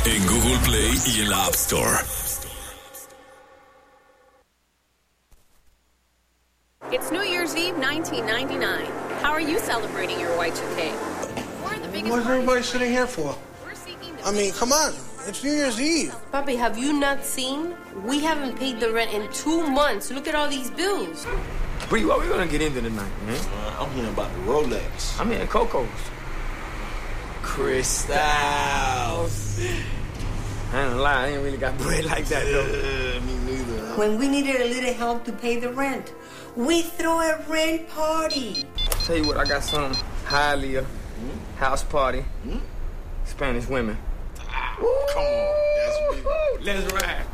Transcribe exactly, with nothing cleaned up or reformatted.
en Google Play y en la App Store. It's New Year's Eve nineteen ninety-nine. How are you celebrating your Y two K? We're the biggest What's everybody sitting here for? We're seeking the I mean, come on. It's New Year's Eve. Papi, have you not seen? We haven't paid the rent in two months. Look at all these bills. Bree, what we gonna get into tonight, man? Uh, I'm hearing about the Rolex. I'm hearing Coco's. Crystals. I ain't gonna lie, I ain't really got bread like that, though. Yeah, me neither. Huh? When we needed a little help to pay the rent, we throw a rent party. Tell you what, I got some Hialeah mm-hmm. house party. Mm-hmm. Spanish women. Ah, come on, that's me. Let's ride.